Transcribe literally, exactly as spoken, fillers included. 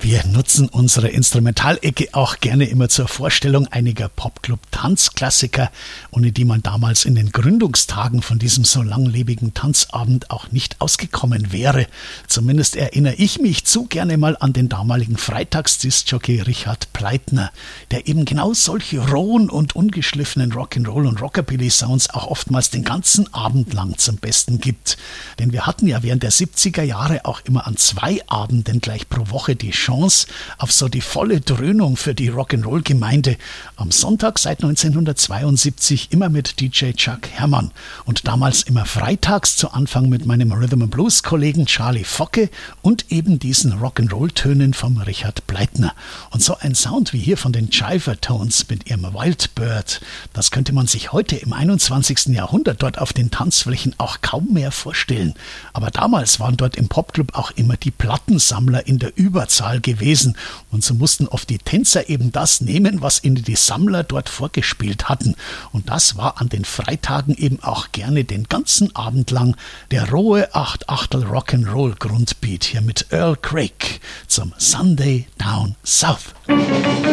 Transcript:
Wir nutzen unsere Instrumentalecke auch gerne immer zur Vorstellung einiger Popclub-Tanzklassiker, ohne die man damals in den Gründungstagen von diesem so langlebigen Tanzabend auch nicht ausgekommen wäre. Zumindest erinnere ich mich zu gerne mal an den damaligen Freitagsdiskjockey Richard Pleitner, der eben genau solche rohen und ungeschliffenen Rock'n'Roll- und Rockabilly-Sounds auch oftmals den ganzen Abend lang zum Besten gibt. Denn wir hatten ja während der siebziger Jahre auch immer an zwei Abenden gleich pro Woche die Chance auf so die volle Dröhnung für die Rock'n'Roll-Gemeinde. Am Sonntag seit neunzehnhundertzweiundsiebzig immer mit D J Chuck Herrmann und damals immer freitags zu Anfang mit meinem Rhythm-and-Blues-Kollegen Charlie Focke und eben diesen Rock'n'Roll-Tönen vom Richard Pleitner. Und so ein Sound wie hier von den Jiver Tones mit ihrem Wild Bird, das könnte man sich heute im einundzwanzigsten Jahrhundert dort auf den Tanzflächen auch kaum mehr vorstellen. Aber damals waren dort im Popclub auch immer die Plattensammler in der Überzahl gewesen und so mussten oft die Tänzer eben das nehmen, was ihnen die Sammler dort vorgespielt hatten. Und das war an den Freitagen eben auch gerne den ganzen Abend lang der rohe Acht-Achtel Rock'n'Roll Grundbeat hier mit Earl Craig zum Sunday Down South.